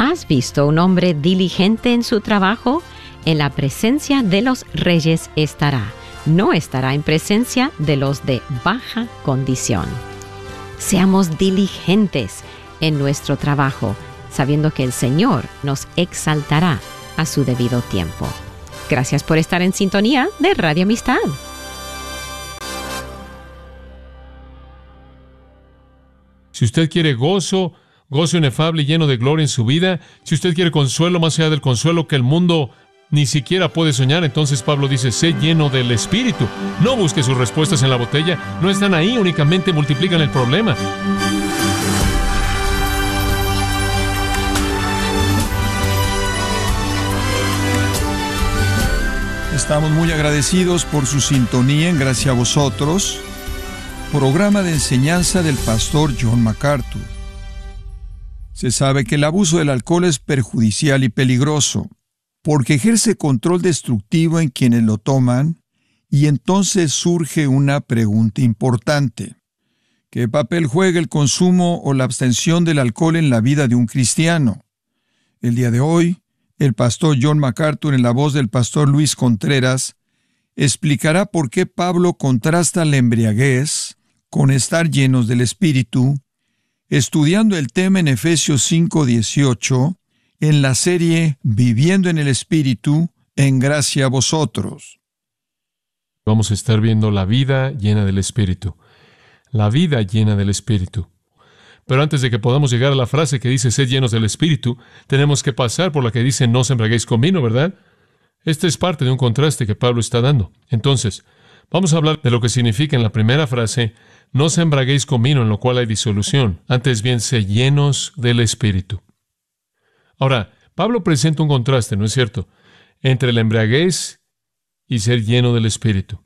¿Has visto un hombre diligente en su trabajo? En la presencia de los reyes estará. No estará en presencia de los de baja condición. Seamos diligentes en nuestro trabajo, sabiendo que el Señor nos exaltará a su debido tiempo. Gracias por estar en sintonía de Radio Amistad. Si usted quiere gozo inefable y lleno de gloria en su vida, si usted quiere consuelo más allá del consuelo que el mundo ni siquiera puede soñar, entonces Pablo dice, sé lleno del Espíritu. No busque sus respuestas en la botella, no están ahí, únicamente multiplican el problema. Estamos muy agradecidos por su sintonía en Gracia a Vosotros, programa de enseñanza del pastor John MacArthur. Se sabe que el abuso del alcohol es perjudicial y peligroso, porque ejerce control destructivo en quienes lo toman, y entonces surge una pregunta importante. ¿Qué papel juega el consumo o la abstención del alcohol en la vida de un cristiano? El día de hoy, el pastor John MacArthur, en la voz del pastor Luis Contreras, explicará por qué Pablo contrasta la embriaguez con estar llenos del Espíritu, estudiando el tema en Efesios 5:18, en la serie Viviendo en el Espíritu, en Gracia a Vosotros. Vamos a estar viendo la vida llena del Espíritu. La vida llena del Espíritu. Pero antes de que podamos llegar a la frase que dice sed llenos del Espíritu, tenemos que pasar por la que dice no os embriaguéis con vino, ¿verdad? Esta es parte de un contraste que Pablo está dando. Entonces, vamos a hablar de lo que significa en la primera frase, no os embriaguéis con vino, en lo cual hay disolución. Antes bien, sed llenos del Espíritu. Ahora, Pablo presenta un contraste, ¿no es cierto?, entre la embriaguez y ser lleno del Espíritu.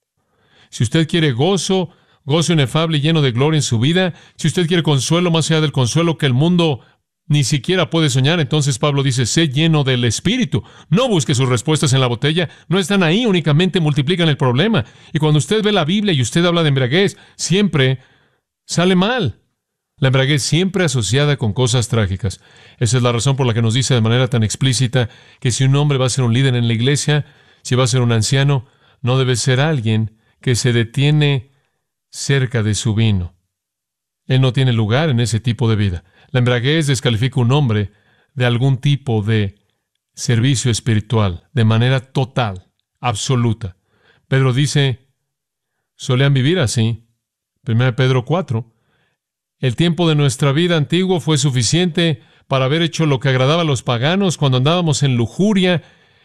Si usted quiere gozo inefable y lleno de gloria en su vida, si usted quiere consuelo más allá del consuelo que el mundo ni siquiera puede soñar, entonces Pablo dice, sé lleno del Espíritu. No busque sus respuestas en la botella, no están ahí, únicamente multiplican el problema. Y cuando usted ve la Biblia y usted habla de embriaguez, siempre sale mal. La embriaguez siempre asociada con cosas trágicas. Esa es la razón por la que nos dice de manera tan explícita que si un hombre va a ser un líder en la iglesia, si va a ser un anciano, no debe ser alguien que se detiene cerca de su vino. Él no tiene lugar en ese tipo de vida. La embriaguez descalifica a un hombre de algún tipo de servicio espiritual, de manera total, absoluta. Pedro dice, solían vivir así. 1 Pedro 4. El tiempo de nuestra vida antigua fue suficiente para haber hecho lo que agradaba a los paganos cuando andábamos en lujuria,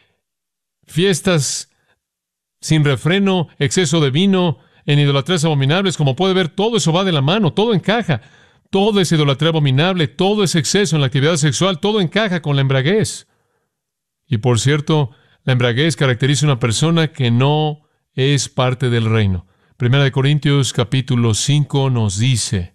fiestas sin refreno, exceso de vino, en idolatrías abominables. Como puede ver, todo eso va de la mano, todo encaja. Todo es idolatría abominable, todo es exceso en la actividad sexual, todo encaja con la embriaguez. Y por cierto, la embriaguez caracteriza a una persona que no es parte del reino. 1 Corintios capítulo 5 nos dice,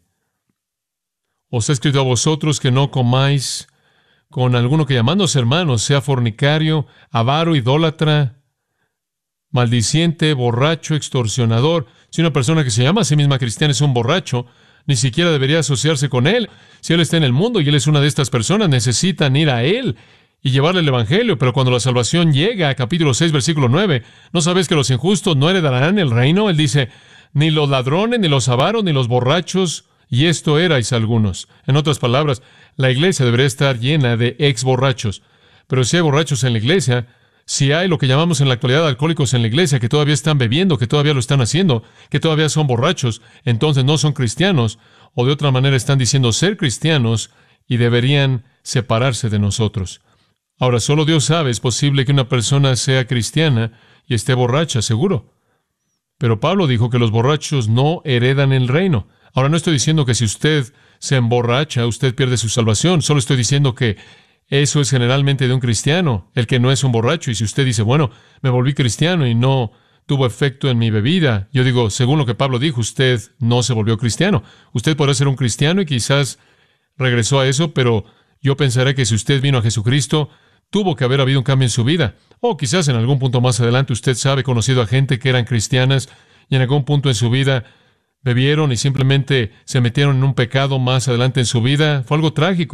os he escrito a vosotros que no comáis con alguno que llamándose hermanos sea fornicario, avaro, idólatra, maldiciente, borracho, extorsionador. Si una persona que se llama a sí misma cristiana es un borracho, ni siquiera debería asociarse con él. Si él está en el mundo y él es una de estas personas, necesitan ir a él y llevarle el evangelio. Pero cuando la salvación llega a capítulo 6, versículo 9, ¿no sabéis que los injustos no heredarán el reino? Él dice, ni los ladrones, ni los avaros, ni los borrachos, y esto erais algunos. En otras palabras, la iglesia debería estar llena de ex borrachos. Pero si hay borrachos en la iglesia, si hay lo que llamamos en la actualidad alcohólicos en la iglesia, que todavía están bebiendo, que todavía lo están haciendo, que todavía son borrachos, entonces no son cristianos, o de otra manera están diciendo ser cristianos y deberían separarse de nosotros. Ahora, solo Dios sabe, es posible que una persona sea cristiana y esté borracha, seguro. Pero Pablo dijo que los borrachos no heredan el reino. Ahora, no estoy diciendo que si usted se emborracha, usted pierde su salvación. Solo estoy diciendo que eso es generalmente de un cristiano, el que no es un borracho. Y si usted dice, bueno, me volví cristiano y no tuvo efecto en mi bebida, yo digo, según lo que Pablo dijo, usted no se volvió cristiano. Usted podrá ser un cristiano y quizás regresó a eso, pero yo pensaré que si usted vino a Jesucristo, tuvo que haber habido un cambio en su vida. O quizás en algún punto más adelante usted sabe, conocido a gente que eran cristianas y en algún punto en su vida bebieron y simplemente se metieron en un pecado más adelante en su vida. Fue algo trágico.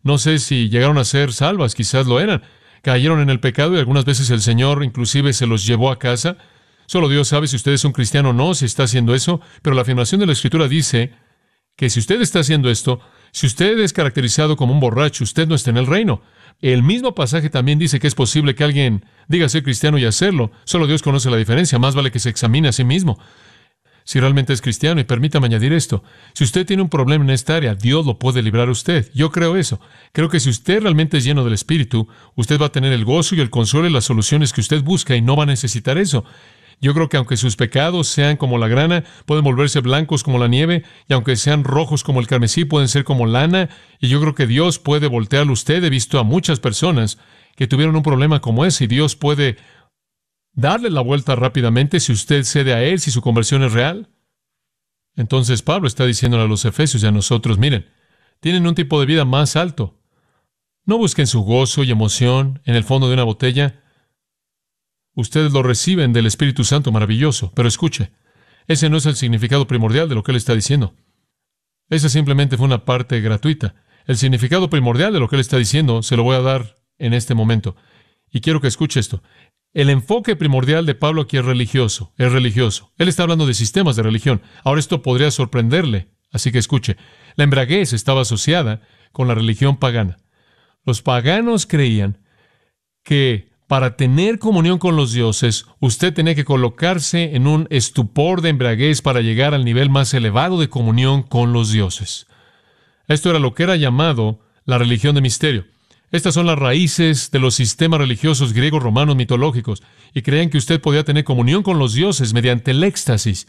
No sé si llegaron a ser salvas, quizás lo eran. Cayeron en el pecado y algunas veces el Señor inclusive se los llevó a casa. Solo Dios sabe si usted es un cristiano o no, si está haciendo eso, pero la afirmación de la Escritura dice que si usted está haciendo esto, si usted es caracterizado como un borracho, usted no está en el reino. El mismo pasaje también dice que es posible que alguien diga ser cristiano y hacerlo. Solo Dios conoce la diferencia. Más vale que se examine a sí mismo si realmente es cristiano. Y permítame añadir esto. Si usted tiene un problema en esta área, Dios lo puede librar a usted. Yo creo eso. Creo que si usted realmente es lleno del Espíritu, usted va a tener el gozo y el consuelo y las soluciones que usted busca y no va a necesitar eso. Yo creo que aunque sus pecados sean como la grana, pueden volverse blancos como la nieve, y aunque sean rojos como el carmesí, pueden ser como lana, y yo creo que Dios puede voltearlo a usted. He visto a muchas personas que tuvieron un problema como ese, y Dios puede darle la vuelta rápidamente si usted cede a Él, si su conversión es real. Entonces Pablo está diciéndole a los efesios y a nosotros, miren, tienen un tipo de vida más alto. No busquen su gozo y emoción en el fondo de una botella. Ustedes lo reciben del Espíritu Santo maravilloso, pero escuche, ese no es el significado primordial de lo que él está diciendo. Esa simplemente fue una parte gratuita. El significado primordial de lo que él está diciendo se lo voy a dar en este momento. Y quiero que escuche esto. El enfoque primordial de Pablo aquí es religioso. Es religioso. Él está hablando de sistemas de religión. Ahora esto podría sorprenderle, así que escuche. La embriaguez estaba asociada con la religión pagana. Los paganos creían que para tener comunión con los dioses, usted tenía que colocarse en un estupor de embriaguez para llegar al nivel más elevado de comunión con los dioses. Esto era lo que era llamado la religión de misterio. Estas son las raíces de los sistemas religiosos griegos, romanos, mitológicos, y creían que usted podía tener comunión con los dioses mediante el éxtasis.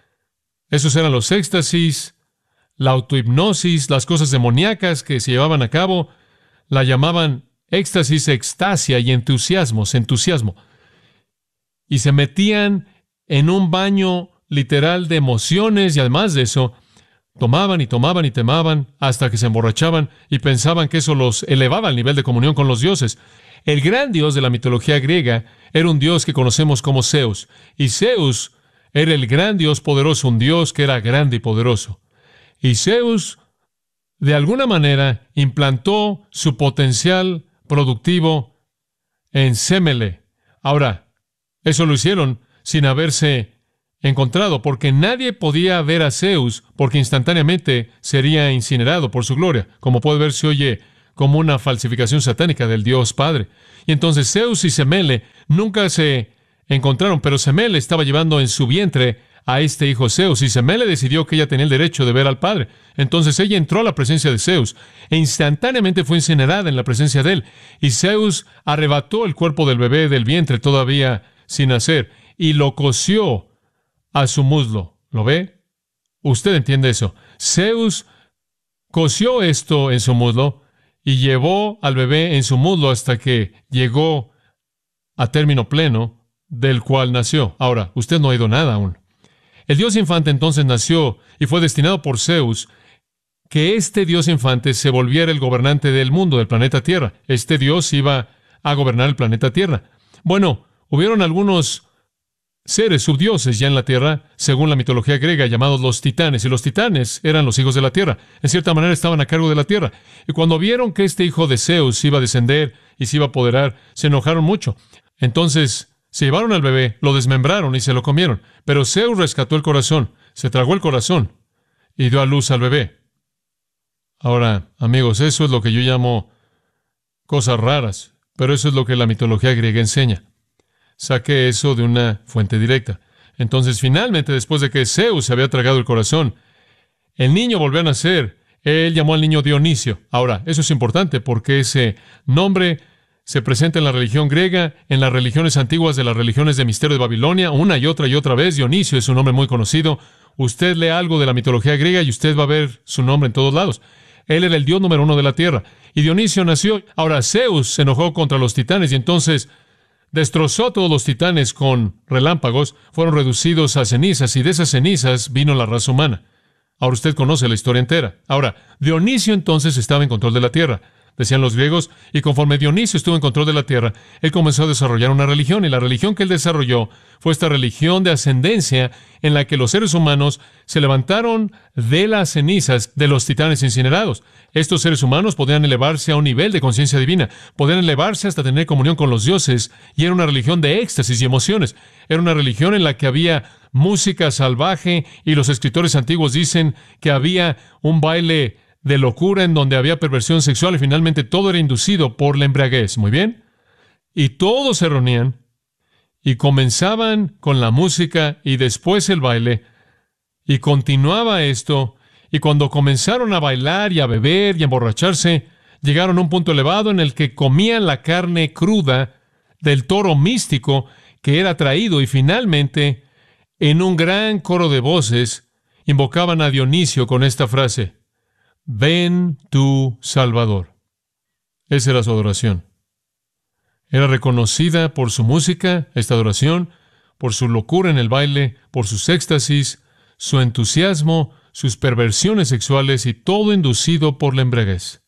Esos eran los éxtasis, la autohipnosis, las cosas demoníacas que se llevaban a cabo, la llamaban éxtasis, extasia y entusiasmo. Y se metían en un baño literal de emociones y además de eso, tomaban y tomaban hasta que se emborrachaban y pensaban que eso los elevaba al nivel de comunión con los dioses. El gran dios de la mitología griega era un dios que conocemos como Zeus. Y Zeus era el gran dios poderoso, un dios que era grande y poderoso. Y Zeus, de alguna manera, implantó su potencial productivo en Semele. Ahora, eso lo hicieron sin haberse encontrado, porque nadie podía ver a Zeus, porque instantáneamente sería incinerado por su gloria. Como puede ver, se oye como una falsificación satánica del Dios Padre. Y entonces Zeus y Semele nunca se encontraron, pero Semele estaba llevando en su vientre a este hijo Zeus, y Semele decidió que ella tenía el derecho de ver al Padre. Entonces ella entró a la presencia de Zeus, e instantáneamente fue incinerada en la presencia de él. Y Zeus arrebató el cuerpo del bebé del vientre todavía sin nacer, y lo cosió a su muslo. ¿Lo ve? Usted entiende eso. Zeus cosió esto en su muslo, y llevó al bebé en su muslo hasta que llegó a término pleno, del cual nació. Ahora, usted no ha oído nada aún. El dios infante entonces nació y fue destinado por Zeus que este dios infante se volviera el gobernante del mundo, del planeta Tierra. Este dios iba a gobernar el planeta Tierra. Bueno, hubieron algunos seres subdioses ya en la Tierra, según la mitología griega, llamados los titanes. Y los titanes eran los hijos de la Tierra. En cierta manera estaban a cargo de la Tierra. Y cuando vieron que este hijo de Zeus iba a descender y se iba a apoderar, se enojaron mucho. Entonces se llevaron al bebé, lo desmembraron y se lo comieron. Pero Zeus rescató el corazón, se tragó el corazón y dio a luz al bebé. Ahora, amigos, eso es lo que yo llamo cosas raras, pero eso es lo que la mitología griega enseña. Saqué eso de una fuente directa. Entonces, finalmente, después de que Zeus se había tragado el corazón, el niño volvió a nacer. Él llamó al niño Dionisio. Ahora, eso es importante porque ese nombre se presenta en la religión griega, en las religiones antiguas de las religiones de misterio de Babilonia, una y otra vez. Dionisio es un nombre muy conocido. Usted lee algo de la mitología griega y usted va a ver su nombre en todos lados. Él era el dios número 1 de la tierra. Y Dionisio nació. Ahora, Zeus se enojó contra los titanes y entonces destrozó a todos los titanes con relámpagos. Fueron reducidos a cenizas y de esas cenizas vino la raza humana. Ahora usted conoce la historia entera. Ahora, Dionisio entonces estaba en control de la tierra. decían los griegos, y conforme Dionisio estuvo en control de la tierra, él comenzó a desarrollar una religión, y la religión que él desarrolló fue esta religión de ascendencia en la que los seres humanos se levantaron de las cenizas de los titanes incinerados. Estos seres humanos podían elevarse a un nivel de conciencia divina, podían elevarse hasta tener comunión con los dioses, y era una religión de éxtasis y emociones. Era una religión en la que había música salvaje, y los escritores antiguos dicen que había un baile de locura en donde había perversión sexual, y finalmente todo era inducido por la embriaguez. Muy bien. Y todos se reunían y comenzaban con la música y después el baile, y continuaba esto, y cuando comenzaron a bailar y a beber y a emborracharse, llegaron a un punto elevado en el que comían la carne cruda del toro místico que era traído, y finalmente, en un gran coro de voces, invocaban a Dionisio con esta frase: ven tú, Salvador. Esa era su adoración. Era reconocida por su música, esta adoración, por su locura en el baile, por sus éxtasis, su entusiasmo, sus perversiones sexuales, y todo inducido por la embriaguez.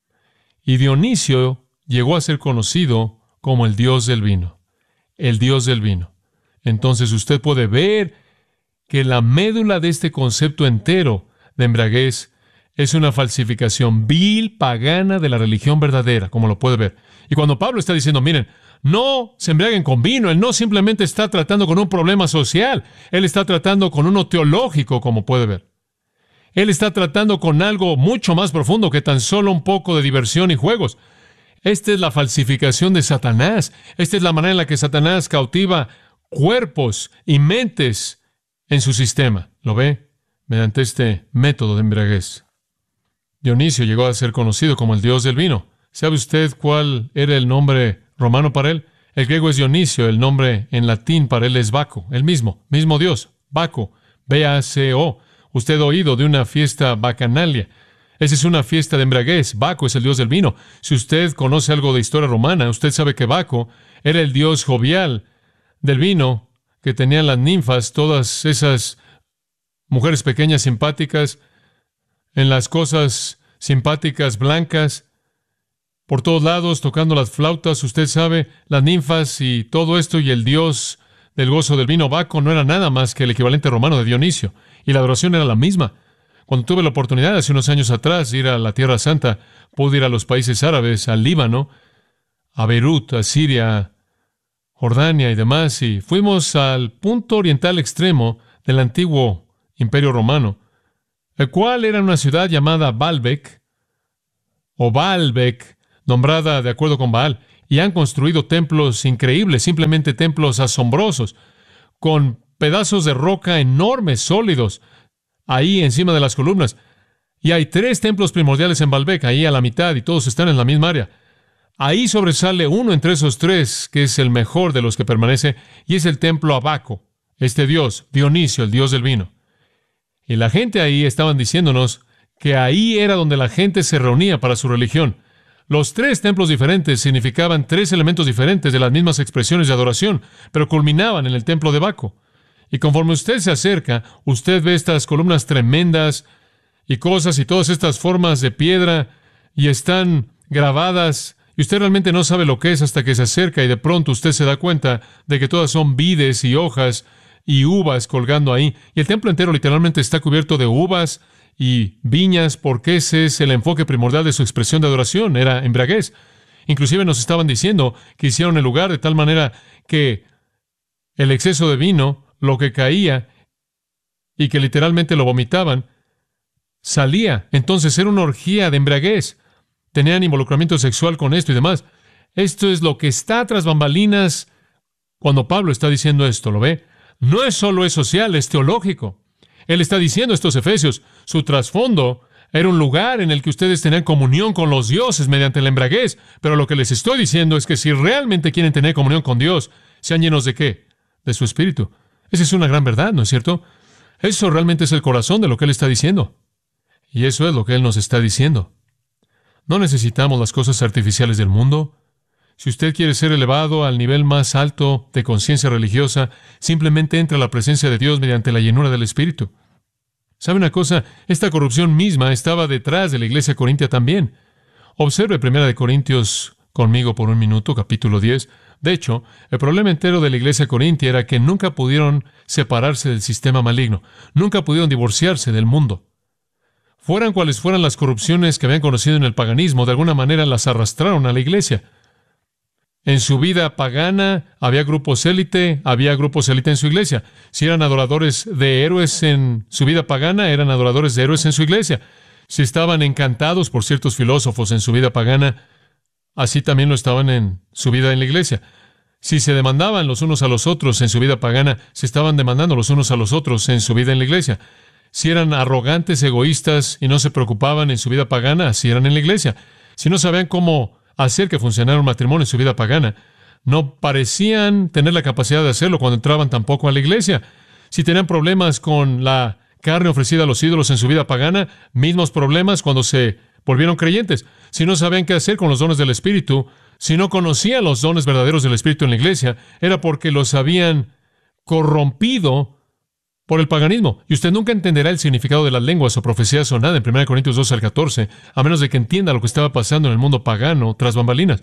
Y Dionisio llegó a ser conocido como el dios del vino. El dios del vino. Entonces usted puede ver que la médula de este concepto entero de embriaguez es una falsificación vil, pagana de la religión verdadera, como lo puede ver. Y cuando Pablo está diciendo, miren, no se embriaguen con vino, él no simplemente está tratando con un problema social, él está tratando con uno teológico, como puede ver. Él está tratando con algo mucho más profundo que tan solo un poco de diversión y juegos. Esta es la falsificación de Satanás. Esta es la manera en la que Satanás cautiva cuerpos y mentes en su sistema. ¿Lo ve? Mediante este método de embriaguez. Dionisio llegó a ser conocido como el dios del vino. ¿Sabe usted cuál era el nombre romano para él? El griego es Dionisio, el nombre en latín para él es Baco, el mismo dios, Baco, B-A-C-O. Usted ha oído de una fiesta bacanalia. Esa es una fiesta de embriaguez. Baco es el dios del vino. Si usted conoce algo de historia romana, usted sabe que Baco era el dios jovial del vino, que tenían las ninfas, todas esas mujeres pequeñas simpáticas, en las cosas simpáticas blancas, por todos lados, tocando las flautas. Usted sabe, las ninfas y todo esto, y el dios del gozo del vino, Baco, no era nada más que el equivalente romano de Dionisio, y la adoración era la misma. Cuando tuve la oportunidad hace unos años atrás de ir a la Tierra Santa, pude ir a los países árabes, al Líbano, a Beirut, a Siria, Jordania y demás, y fuimos al punto oriental extremo del antiguo Imperio Romano, el cual era una ciudad llamada Baalbek, o Baalbek, nombrada de acuerdo con Baal, y han construido templos increíbles, simplemente templos asombrosos, con pedazos de roca enormes, sólidos, ahí encima de las columnas. Y hay 3 templos primordiales en Baalbek, ahí a la mitad, y todos están en la misma área. Ahí sobresale uno entre esos 3, que es el mejor de los que permanece, y es el templo a Baco, este dios, Dionisio, el dios del vino. Y la gente ahí estaban diciéndonos que ahí era donde la gente se reunía para su religión. Los 3 templos diferentes significaban 3 elementos diferentes de las mismas expresiones de adoración, pero culminaban en el templo de Baco. Y conforme usted se acerca, usted ve estas columnas tremendas y cosas y todas estas formas de piedra, y están grabadas, y usted realmente no sabe lo que es hasta que se acerca, y de pronto usted se da cuenta de que todas son vides y hojas y uvas colgando ahí. Y el templo entero literalmente está cubierto de uvas y viñas, porque ese es el enfoque primordial de su expresión de adoración, era embriaguez. Inclusive nos estaban diciendo que hicieron el lugar de tal manera que el exceso de vino, lo que caía y que literalmente lo vomitaban, salía. Entonces era una orgía de embriaguez. Tenían involucramiento sexual con esto y demás. Esto es lo que está tras bambalinas cuando Pablo está diciendo esto, ¿lo ve? No es solo es social, es teológico. Él está diciendo estos Efesios, su trasfondo era un lugar en el que ustedes tenían comunión con los dioses mediante la embriaguez, pero lo que les estoy diciendo es que si realmente quieren tener comunión con Dios, sean llenos ¿de qué? De su espíritu. Esa es una gran verdad, ¿no es cierto? Eso realmente es el corazón de lo que Él está diciendo. Y eso es lo que Él nos está diciendo. No necesitamos las cosas artificiales del mundo. Si usted quiere ser elevado al nivel más alto de conciencia religiosa, simplemente entra a la presencia de Dios mediante la llenura del Espíritu. ¿Sabe una cosa? Esta corrupción misma estaba detrás de la iglesia corintia también. Observe 1 Corintios conmigo por un minuto, capítulo 10. De hecho, el problema entero de la iglesia corintia era que nunca pudieron separarse del sistema maligno, nunca pudieron divorciarse del mundo. Fueran cuales fueran las corrupciones que habían conocido en el paganismo, de alguna manera las arrastraron a la iglesia. En su vida pagana había grupos élite en su iglesia. Si eran adoradores de héroes en su vida pagana, eran adoradores de héroes en su iglesia. Si estaban encantados por ciertos filósofos en su vida pagana, así también lo estaban en su vida en la iglesia. Si se demandaban los unos a los otros en su vida pagana, se estaban demandando los unos a los otros en su vida en la iglesia. Si eran arrogantes, egoístas y no se preocupaban en su vida pagana, así eran en la iglesia. Si no sabían cómo hacer que funcionara un matrimonio en su vida pagana, no parecían tener la capacidad de hacerlo cuando entraban tampoco a la iglesia. Si tenían problemas con la carne ofrecida a los ídolos en su vida pagana, mismos problemas cuando se volvieron creyentes. Si no sabían qué hacer con los dones del Espíritu, si no conocían los dones verdaderos del Espíritu en la iglesia, era porque los habían corrompido por el paganismo. Y usted nunca entenderá el significado de las lenguas o profecías o nada en 1 Corintios 12 al 14, a menos de que entienda lo que estaba pasando en el mundo pagano tras bambalinas.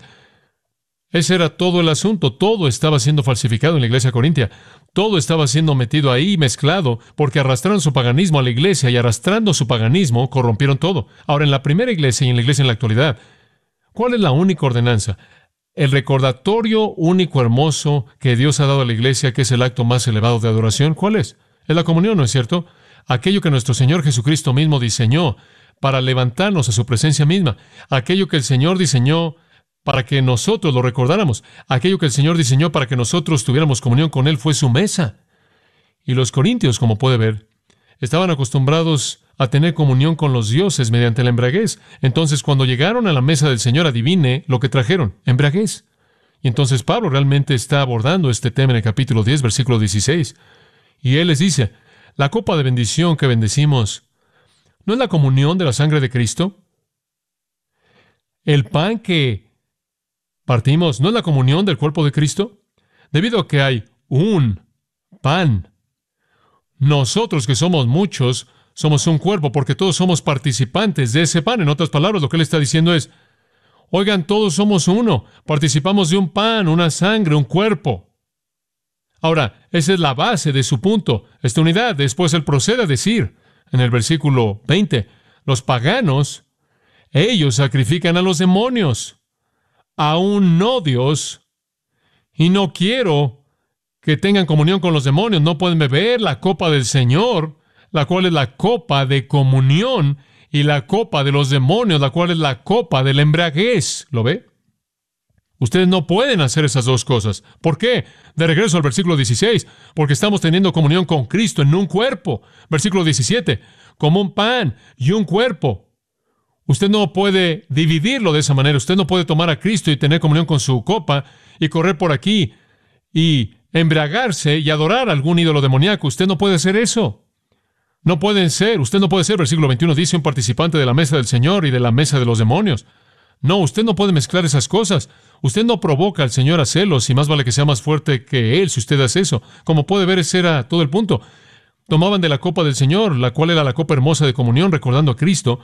Ese era todo el asunto. Todo estaba siendo falsificado en la iglesia corintia. Todo estaba siendo metido ahí, mezclado, porque arrastraron su paganismo a la iglesia y arrastrando su paganismo corrompieron todo. Ahora, en la primera iglesia y en la iglesia en la actualidad, ¿cuál es la única ordenanza? El recordatorio único hermoso que Dios ha dado a la iglesia, que es el acto más elevado de adoración, ¿cuál es? Es la comunión, ¿no es cierto? Aquello que nuestro Señor Jesucristo mismo diseñó para levantarnos a su presencia misma. Aquello que el Señor diseñó para que nosotros lo recordáramos. Aquello que el Señor diseñó para que nosotros tuviéramos comunión con Él fue su mesa. Y los corintios, como puede ver, estaban acostumbrados a tener comunión con los dioses mediante la embriaguez. Entonces, cuando llegaron a la mesa del Señor, adivine lo que trajeron: embriaguez. Y entonces Pablo realmente está abordando este tema en el capítulo 10, versículo 16. Y él les dice: la copa de bendición que bendecimos, ¿no es la comunión de la sangre de Cristo? El pan que partimos, ¿no es la comunión del cuerpo de Cristo? Debido a que hay un pan, nosotros que somos muchos, somos un cuerpo, porque todos somos participantes de ese pan. En otras palabras, lo que él está diciendo es: oigan, todos somos uno, participamos de un pan, una sangre, un cuerpo. Ahora, esa es la base de su punto, esta unidad. Después él procede a decir, en el versículo 20, los paganos, ellos sacrifican a los demonios, aún no Dios, y no quiero que tengan comunión con los demonios. No pueden beber la copa del Señor, la cual es la copa de comunión, y la copa de los demonios, la cual es la copa de la embriaguez. ¿Lo ve? Ustedes no pueden hacer esas dos cosas. ¿Por qué? De regreso al versículo 16, porque estamos teniendo comunión con Cristo en un cuerpo. Versículo 17, como un pan y un cuerpo. Usted no puede dividirlo de esa manera. Usted no puede tomar a Cristo y tener comunión con su copa y correr por aquí y embriagarse y adorar a algún ídolo demoníaco. Usted no puede hacer eso. No pueden ser. Usted no puede ser, versículo 21 dice, un participante de la mesa del Señor y de la mesa de los demonios. No, usted no puede mezclar esas cosas. Usted no provoca al Señor a celos, y más vale que sea más fuerte que Él si usted hace eso. Como puede ver, ese era todo el punto. Tomaban de la copa del Señor, la cual era la copa hermosa de comunión, recordando a Cristo.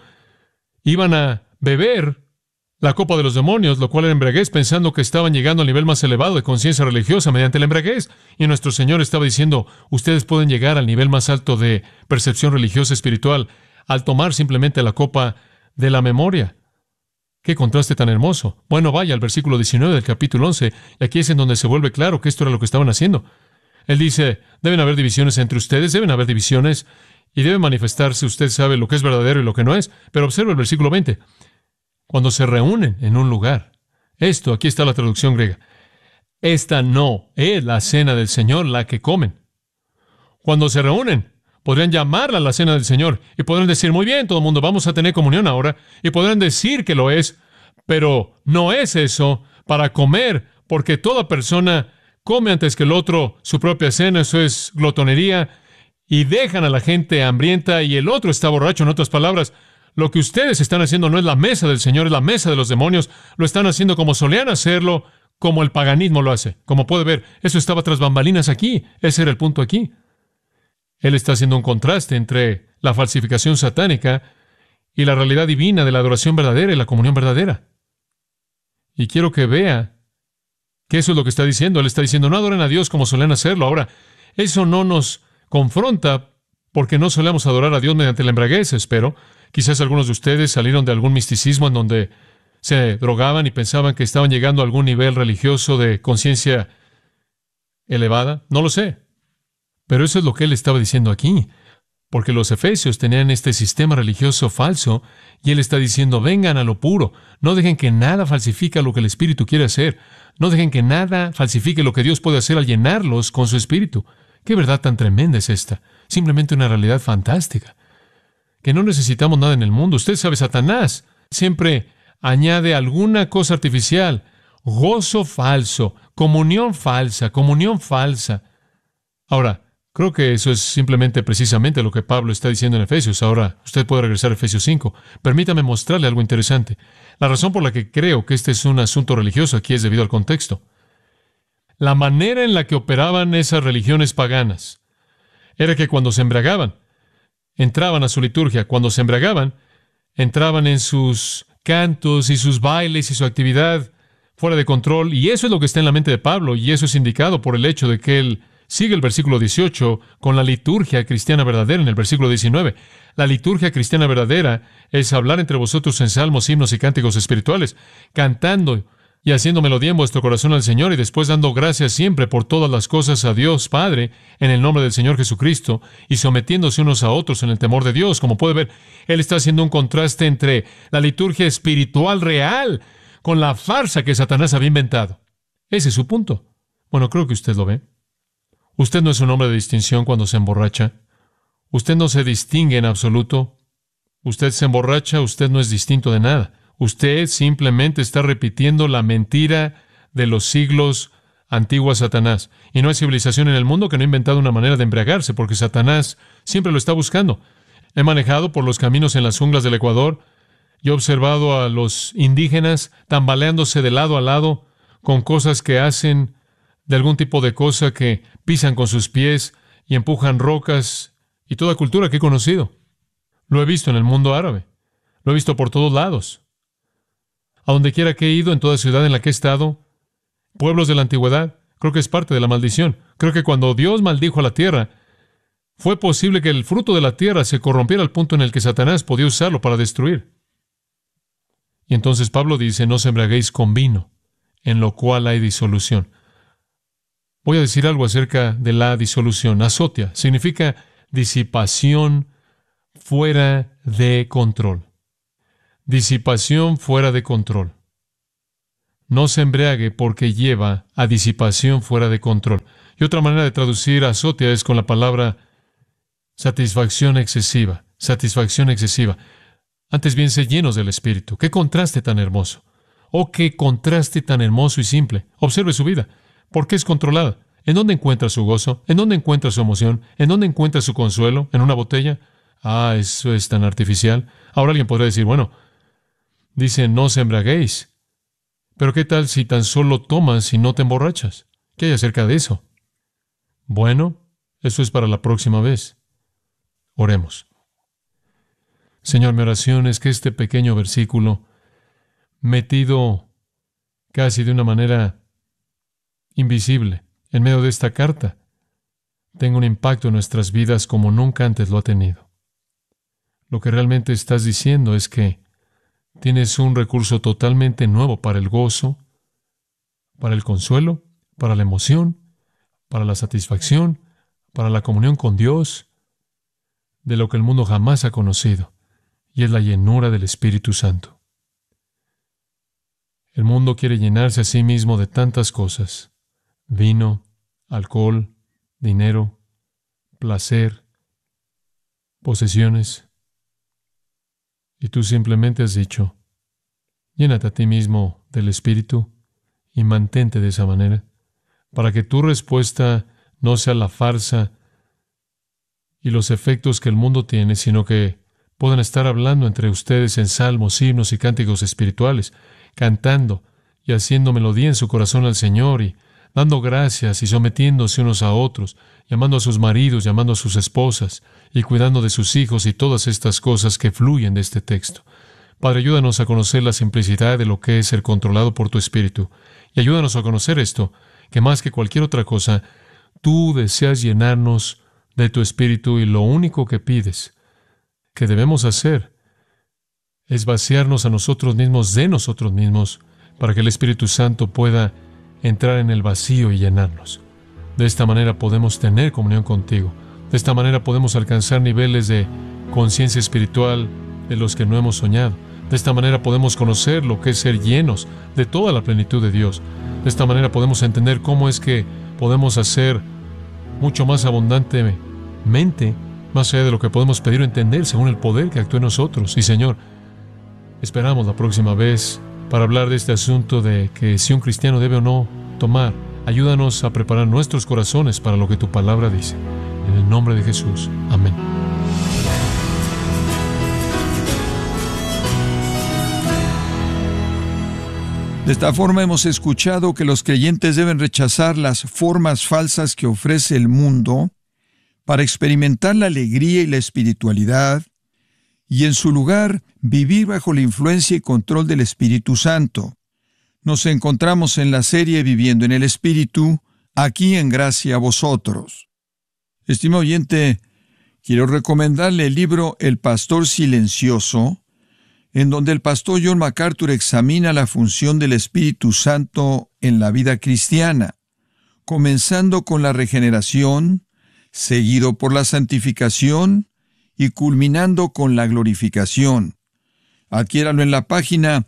Iban a beber la copa de los demonios, lo cual era embriaguez, pensando que estaban llegando al nivel más elevado de conciencia religiosa mediante la embriaguez. Y nuestro Señor estaba diciendo, ustedes pueden llegar al nivel más alto de percepción religiosa espiritual al tomar simplemente la copa de la memoria. ¡Qué contraste tan hermoso! Bueno, vaya al versículo 19 del capítulo 11, y aquí es en donde se vuelve claro que esto era lo que estaban haciendo. Él dice, deben haber divisiones entre ustedes, deben haber divisiones, y debe manifestarse, usted sabe lo que es verdadero y lo que no es. Pero observa el versículo 20. Cuando se reúnen en un lugar. Esto, aquí está la traducción griega. Esta no es la cena del Señor la que comen. Cuando se reúnen, podrían llamarla la cena del Señor y podrán decir, muy bien, todo el mundo, vamos a tener comunión ahora, y podrán decir que lo es, pero no es eso para comer, porque toda persona come antes que el otro su propia cena. Eso es glotonería, y dejan a la gente hambrienta y el otro está borracho. En otras palabras, lo que ustedes están haciendo no es la mesa del Señor, es la mesa de los demonios. Lo están haciendo como solían hacerlo, como el paganismo lo hace. Como puede ver, eso estaba tras bambalinas aquí. Ese era el punto aquí. Él está haciendo un contraste entre la falsificación satánica y la realidad divina de la adoración verdadera y la comunión verdadera. Y quiero que vea que eso es lo que está diciendo. Él está diciendo, no adoren a Dios como solían hacerlo. Ahora, eso no nos confronta porque no solemos adorar a Dios mediante la embriaguez, espero. Quizás algunos de ustedes salieron de algún misticismo en donde se drogaban y pensaban que estaban llegando a algún nivel religioso de conciencia elevada. No lo sé. Pero eso es lo que él estaba diciendo aquí. Porque los efesios tenían este sistema religioso falso y él está diciendo, vengan a lo puro. No dejen que nada falsifique lo que el Espíritu quiere hacer. No dejen que nada falsifique lo que Dios puede hacer al llenarlos con su Espíritu. ¿Qué verdad tan tremenda es esta? Simplemente una realidad fantástica. Que no necesitamos nada en el mundo. Usted sabe, Satanás siempre añade alguna cosa artificial. Gozo falso, comunión falsa, comunión falsa. Ahora, creo que eso es simplemente precisamente lo que Pablo está diciendo en Efesios. Ahora, usted puede regresar a Efesios 5. Permítame mostrarle algo interesante. La razón por la que creo que este es un asunto religioso aquí es debido al contexto. La manera en la que operaban esas religiones paganas era que cuando se embriagaban, entraban a su liturgia. Cuando se embriagaban, entraban en sus cantos y sus bailes y su actividad fuera de control. Y eso es lo que está en la mente de Pablo, y eso es indicado por el hecho de que él sigue el versículo 18 con la liturgia cristiana verdadera en el versículo 19. La liturgia cristiana verdadera es hablar entre vosotros en salmos, himnos y cánticos espirituales, cantando y haciendo melodía en vuestro corazón al Señor y después dando gracias siempre por todas las cosas a Dios Padre en el nombre del Señor Jesucristo y sometiéndose unos a otros en el temor de Dios. Como puede ver, él está haciendo un contraste entre la liturgia espiritual real con la farsa que Satanás había inventado. Ese es su punto. Bueno, creo que usted lo ve. Usted no es un hombre de distinción cuando se emborracha. Usted no se distingue en absoluto. Usted se emborracha, usted no es distinto de nada. Usted simplemente está repitiendo la mentira de los siglos antiguos a Satanás. Y no hay civilización en el mundo que no ha inventado una manera de embriagarse, porque Satanás siempre lo está buscando. He manejado por los caminos en las junglas del Ecuador y he observado a los indígenas tambaleándose de lado a lado con cosas que hacen, de algún tipo de cosa que pisan con sus pies y empujan rocas y toda cultura que he conocido. Lo he visto en el mundo árabe. Lo he visto por todos lados. A donde quiera que he ido, en toda ciudad en la que he estado, pueblos de la antigüedad, creo que es parte de la maldición. Creo que cuando Dios maldijo a la tierra, fue posible que el fruto de la tierra se corrompiera al punto en el que Satanás podía usarlo para destruir. Y entonces Pablo dice, no os embriaguéis con vino, en lo cual hay disolución. Voy a decir algo acerca de la disolución. Azotia significa disipación fuera de control. Disipación fuera de control. No se embriague porque lleva a disipación fuera de control. Y otra manera de traducir azotia es con la palabra satisfacción excesiva. Satisfacción excesiva. Antes bien, sed llenos del Espíritu. ¡Qué contraste tan hermoso! ¡Oh, qué contraste tan hermoso y simple! Observe su vida. ¿Por qué es controlada? ¿En dónde encuentra su gozo? ¿En dónde encuentra su emoción? ¿En dónde encuentra su consuelo? ¿En una botella? Ah, eso es tan artificial. Ahora alguien podría decir, bueno, dice, no os embriaguéis. Pero ¿qué tal si tan solo tomas y no te emborrachas? ¿Qué hay acerca de eso? Bueno, eso es para la próxima vez. Oremos. Señor, mi oración es que este pequeño versículo, metido casi de una manera invisible en medio de esta carta, tenga un impacto en nuestras vidas como nunca antes lo ha tenido. Lo que realmente estás diciendo es que tienes un recurso totalmente nuevo para el gozo, para el consuelo, para la emoción, para la satisfacción, para la comunión con Dios, de lo que el mundo jamás ha conocido, y es la llenura del Espíritu Santo. El mundo quiere llenarse a sí mismo de tantas cosas: vino, alcohol, dinero, placer, posesiones. Y tú simplemente has dicho, llénate a ti mismo del Espíritu y mantente de esa manera, para que tu respuesta no sea la farsa y los efectos que el mundo tiene, sino que puedan estar hablando entre ustedes en salmos, himnos y cánticos espirituales, cantando y haciendo melodía en su corazón al Señor y dando gracias y sometiéndose unos a otros, llamando a sus maridos, llamando a sus esposas y cuidando de sus hijos y todas estas cosas que fluyen de este texto. Padre, ayúdanos a conocer la simplicidad de lo que es ser controlado por tu Espíritu y ayúdanos a conocer esto, que más que cualquier otra cosa, tú deseas llenarnos de tu Espíritu y lo único que pides que debemos hacer es vaciarnos a nosotros mismos de nosotros mismos para que el Espíritu Santo pueda entrar en el vacío y llenarnos. De esta manera podemos tener comunión contigo. De esta manera podemos alcanzar niveles de conciencia espiritual de los que no hemos soñado. De esta manera podemos conocer lo que es ser llenos de toda la plenitud de Dios. De esta manera podemos entender cómo es que podemos hacer mucho más abundantemente, más allá de lo que podemos pedir o entender, según el poder que actúa en nosotros. Y Señor, esperamos la próxima vez para hablar de este asunto de que si un cristiano debe o no tomar. Ayúdanos a preparar nuestros corazones para lo que tu palabra dice. En el nombre de Jesús. Amén. De esta forma hemos escuchado que los creyentes deben rechazar las formas falsas que ofrece el mundo para experimentar la alegría y la espiritualidad, y en su lugar vivir bajo la influencia y control del Espíritu Santo. Nos encontramos en la serie Viviendo en el Espíritu, aquí en Gracia a Vosotros. Estimado oyente, quiero recomendarle el libro El Pastor Silencioso, en donde el pastor John MacArthur examina la función del Espíritu Santo en la vida cristiana, comenzando con la regeneración, seguido por la santificación y culminando con la glorificación. Adquiéralo en la página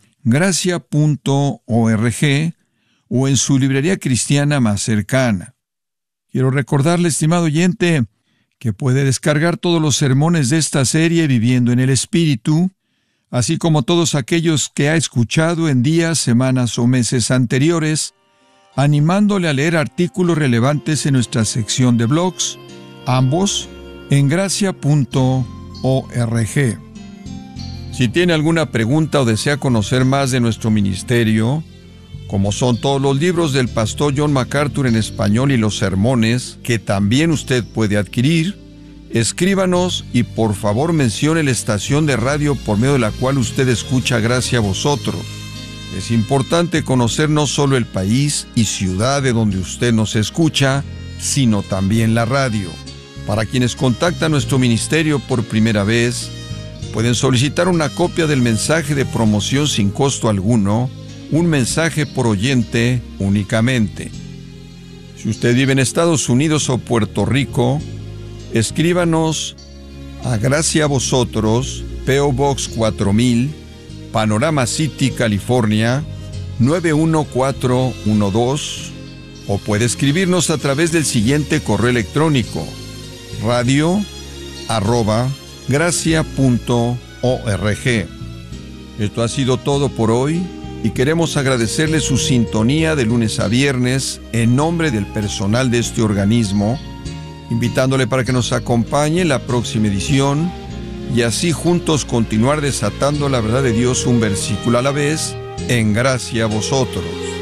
gracia.org o en su librería cristiana más cercana. Quiero recordarle, estimado oyente, que puede descargar todos los sermones de esta serie Viviendo en el Espíritu, así como todos aquellos que ha escuchado en días, semanas o meses anteriores, animándole a leer artículos relevantes en nuestra sección de blogs, ambos en gracia.org. Si tiene alguna pregunta o desea conocer más de nuestro ministerio, como son todos los libros del pastor John MacArthur en español y los sermones que también usted puede adquirir, escríbanos y por favor mencione la estación de radio por medio de la cual usted escucha Gracia a Vosotros. Es importante conocer no solo el país y ciudad de donde usted nos escucha, sino también la radio. Para quienes contactan nuestro ministerio por primera vez, pueden solicitar una copia del mensaje de promoción sin costo alguno, un mensaje por oyente únicamente. Si usted vive en Estados Unidos o Puerto Rico, escríbanos a Gracia a Vosotros, P.O. Box 4000, Panorama City, California, 91412, o puede escribirnos a través del siguiente correo electrónico: radio@gracia.org. Esto ha sido todo por hoy y queremos agradecerle su sintonía de lunes a viernes en nombre del personal de este organismo, invitándole para que nos acompañe en la próxima edición y así juntos continuar desatando la verdad de Dios un versículo a la vez en Gracia a Vosotros.